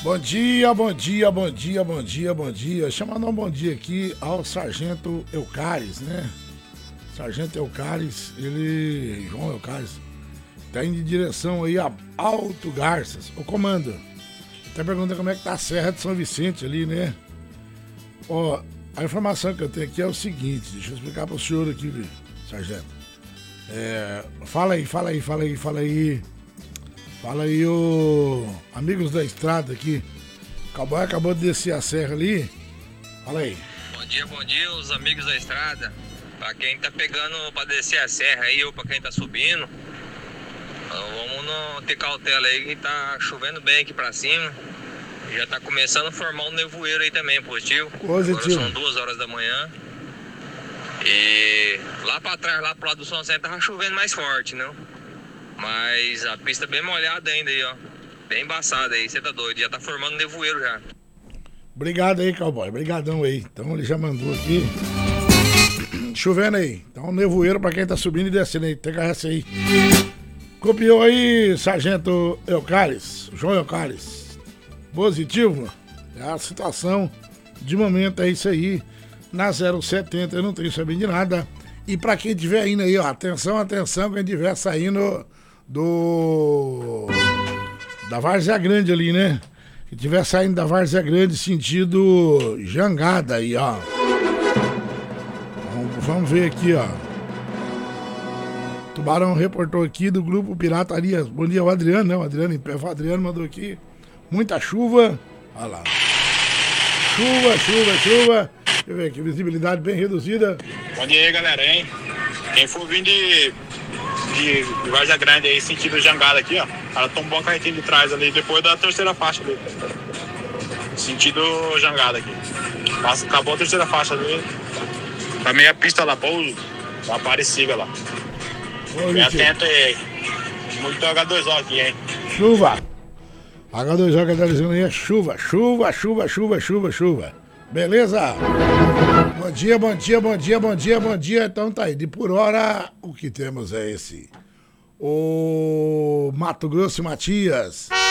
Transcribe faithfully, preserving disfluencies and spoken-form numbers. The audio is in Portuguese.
Bom dia, bom dia, bom dia, bom dia, bom dia. Chamando um bom dia aqui ao Sargento Eucaris, né? Sargento Eucaris, ele... João Eucaris, tá indo em direção aí a Alto Garças. O comando, tá perguntando como é que tá a Serra de São Vicente ali, né? Ó, a informação que eu tenho aqui é o seguinte, deixa eu explicar pro senhor aqui, sargento. É, fala aí, fala aí, fala aí, fala aí. Fala aí, ô amigos da estrada aqui. O cowboy acabou de descer a serra ali. Fala aí. Bom dia, bom dia, os amigos da estrada. Pra quem tá pegando pra descer a serra aí, ou pra quem tá subindo, vamos não ter cautela aí que tá chovendo bem aqui pra cima. Já tá começando a formar um nevoeiro aí também, positivo. Positivo. Agora são duas horas da manhã. E lá pra trás, lá pro lado do São Centro, tava chovendo mais forte, não? Mas a pista bem molhada ainda aí, ó. Bem embaçada aí, você tá doido. Já tá formando nevoeiro já. Obrigado aí, cowboy. Obrigadão aí. Então ele já mandou aqui. Chovendo aí. Então nevoeiro pra quem tá subindo e descendo aí. Pega essa aí. Copiou aí, Sargento Eucaris. João Eucaris. Positivo. É a situação de momento, é isso aí. Na zero setenta eu não tenho sabendo de nada. E pra quem estiver indo aí, ó, atenção, atenção, quem estiver saindo do... da Várzea Grande ali, né? Quem estiver saindo da Várzea Grande sentido Jangada aí, ó. Vamos, vamos ver aqui, ó. Tubarão reportou aqui do grupo Pirataria. Bom dia, o Adriano, né? O Adriano em pé. O Adriano mandou aqui. Muita chuva. Olha lá. Chuva, chuva, chuva. Deixa eu ver aqui, visibilidade bem reduzida. Bom dia aí, galera, hein? Quem for vindo de, de, de Várzea Grande aí, sentido Jangada aqui, ó. Ela tombou uma carretinha de trás ali, depois da terceira faixa ali. Sentido Jangada aqui. Passa, acabou a terceira faixa ali. Tá meia pista lá, pouso. Pra Aparecida lá. Fique atento aí. Muito H dois O aqui, hein? Chuva. H dois O que tá dizendo aí é chuva. Chuva, chuva, chuva, chuva, chuva. Beleza? Bom dia, bom dia, bom dia, bom dia, bom dia. Então tá aí. De por hora, o que temos é esse. O Mato Grosso e Matias.